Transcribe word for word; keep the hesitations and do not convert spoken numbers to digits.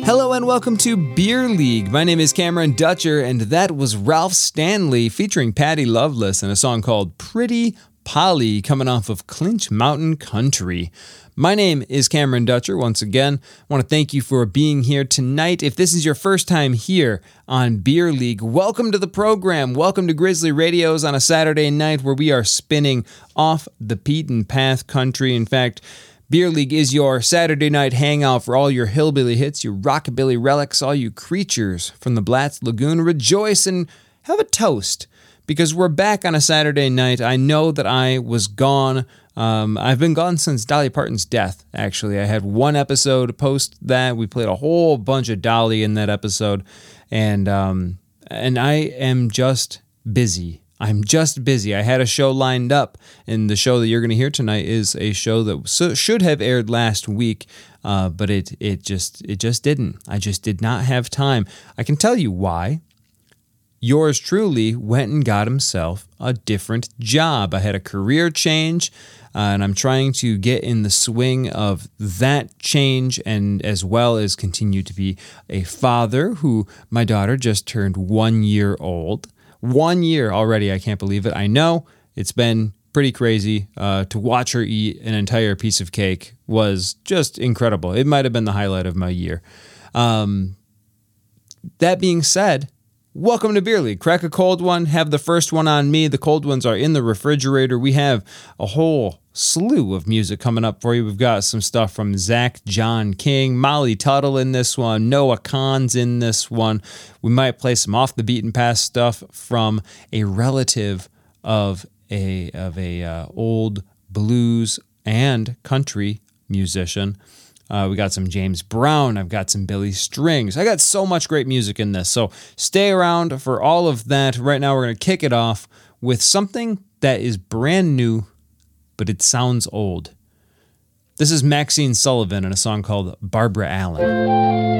Hello and welcome to Beer League. My name is Cameron Dutcher, and that was Ralph Stanley featuring Patty Loveless in a song called Pretty Polly, coming off of Clinch Mountain Country. My name is Cameron Dutcher. Once again, I want to thank you for being here tonight. If this is your first time here on Beer League, welcome to the program. Welcome to Grizzly Radios on a Saturday night where we are spinning off the beaten path country. In fact, Beer League is your Saturday night hangout for all your hillbilly hits, your rockabilly relics, all you creatures from the Blatz Lagoon. Rejoice and have a toast, because we're back on a Saturday night. I know that I was gone. Um, I've been gone since Dolly Parton's death, actually. I had one episode post that. We played a whole bunch of Dolly in that episode, and um, and I am just busy. I'm just busy. I had a show lined up, and the show that you're going to hear tonight is a show that so, should have aired last week, uh, but it it just it just didn't. I just did not have time. I can tell you why. Yours truly went and got himself a different job. I had a career change, uh, and I'm trying to get in the swing of that change, and as well as continue to be a father who my daughter just turned one year old. One year already. I can't believe it. I know it's been pretty crazy. Uh, to watch her eat an entire piece of cake was just incredible. It might have been the highlight of my year. Um, that being said, welcome to Beer League. Crack a cold one. Have the first one on me. The cold ones are in the refrigerator. We have a whole slew of music coming up for you. We've got some stuff from Zach John King, Molly Tuttle in this one, Noah Kahan's in this one. We might play some off the beaten path stuff from a relative of a of a uh, old blues and country musician. Uh, we got some James Brown. I've got some Billy Strings. I got so much great music in this. So stay around for all of that. Right now we're going to kick it off with something that is brand new, but it sounds old. This is Maxine Sullivan in a song called Barbara Allen.